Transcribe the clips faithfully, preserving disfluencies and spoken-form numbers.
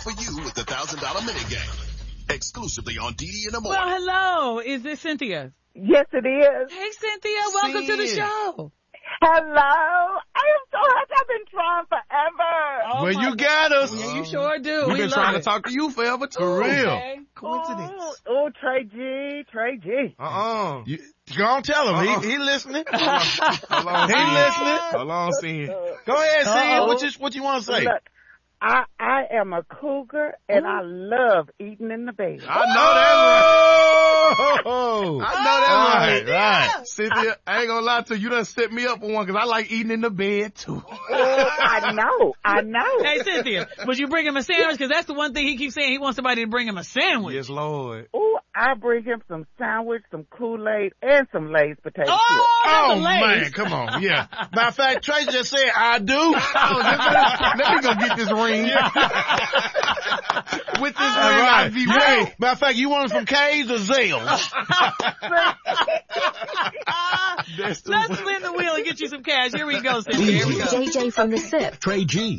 for you with the one thousand dollar minigame. Exclusively on D D in the morning. Well, hello. Is this Cynthia? Yes, it is. Hey, Cynthia. Welcome Cyn. to the show. Hello. I am so happy. I've been trying forever. Oh, well, my you got us. Yeah, you sure do. We've we been love trying it. to talk to you forever, too. For real. Okay. Coincidence. Oh, oh, Trey G. Trey G. Uh-uh. You, go on, tell him. Uh-uh. He, he listening. Hold on, He Sin. listening. Hold on, Sin. Go ahead, Sin. Uh-oh. What you, what you want to say? Look, I, I am a cougar, and I love eating in the bed. I know that Oh, right. I know that right, right. right. Cynthia, I ain't gonna lie to you. You done set me up for one because I like eating in the bed, too. Oh, I know. I know. Hey, Cynthia, would you bring him a sandwich? Because that's the one thing he keeps saying. He wants somebody to bring him a sandwich. Yes, Lord. Oh, I bring him some sandwich, some Kool-Aid, and some Lay's potato chips. Oh, that's Oh, a Lay's. man, come on. Yeah. Matter of fact, Trey just said, I do. Oh, let, me, let me go get this ring. With this ring, All right. I'd be Hey, ready. matter of fact, you want it from K's or Zales? That's the Let's spin the wheel and get you some cash. Here we go, Cynthia. Here we go. J J from the S I P. Trey G.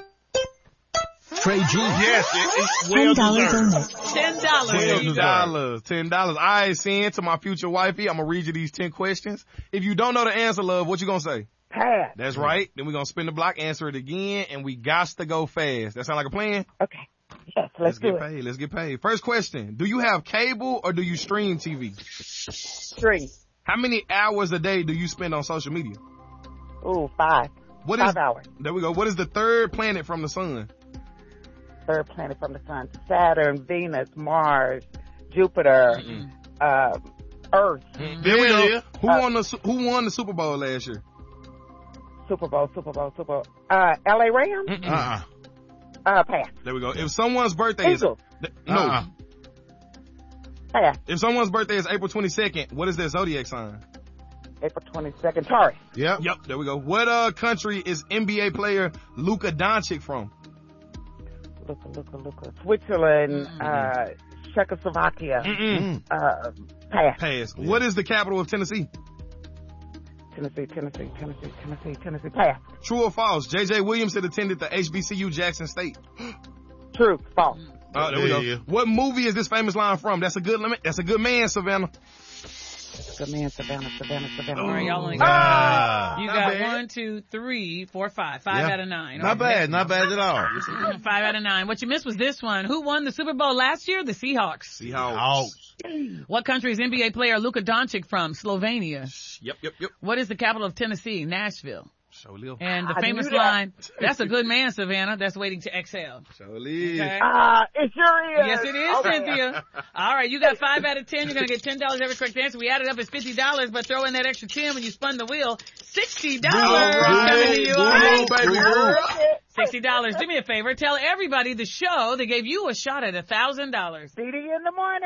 Trey G. Yes, it, it's Ten well dollars deserved. on it. Ten dollars. Ten dollars. Ten dollars. I send to my future wifey. I'm gonna read you these ten questions. If you don't know the answer, love, what you gonna say? Pass. That's right. Then we're gonna spin the block, answer it again, and we got to go fast. That sound like a plan? Okay. Yes, let's, do get it. paid. Let's get paid. First question. Do you have cable or do you stream T V? Three. How many hours a day do you spend on social media? Ooh, five. What Five is, hours. There we go. What is the third planet from the sun? Third planet from the sun. Saturn, Venus, Mars, Jupiter, uh, Earth, There we Yeah. go. Who Uh, won the Su- Who won the Super Bowl last year? Super Bowl, Super Bowl, Super Bowl. Uh, L A Rams? Uh-uh. Uh, pass. There we go. If someone's birthday is Eagles. th- no, Uh-uh. Pass. if someone's birthday is April twenty-second, what is their zodiac sign? April twenty-second. Taurus. Yep. Yep, there we go. What uh country is N B A player Luka Doncic from? Look, look, look. Switzerland, uh, Czechoslovakia. Mm-mm. Uh, pass. Pass. What is the capital of Tennessee? Tennessee, Tennessee, Tennessee, Tennessee, Tennessee. Pass. True or false? J J Williamson attended the H B C U Jackson State. True. False. Oh, there we go. Yeah. What movie is this famous line from? That's a good limit. That's a good man, Savannah. Good man, Savannah, Savannah, Savannah. All right, y'all only got, Ah. you not got bad. one, two, three, four, five. Five Yeah. out of nine. Not bad. Not bad at all. Five out of nine. What you missed was this one. Who won the Super Bowl last year? The Seahawks. Seahawks. What country is N B A player Luka Doncic from? Slovenia. Yep, yep, yep. What is the capital of Tennessee? Nashville. Show live. And the I famous knew that. line, that's a good man, Savannah. That's waiting to exhale. Show live. Okay? Ah, it sure is. Yes, it is, Okay. Cynthia. All right, you got five out of ten. You're going to get ten dollars every correct answer. We added up as fifty dollars, but throw in that extra ten when you spun the wheel. sixty dollars All right. coming to you. Good All right. old baby girl. sixty dollars. Do me a favor. Tell everybody the show that gave you a shot at one thousand dollars. D D in the morning.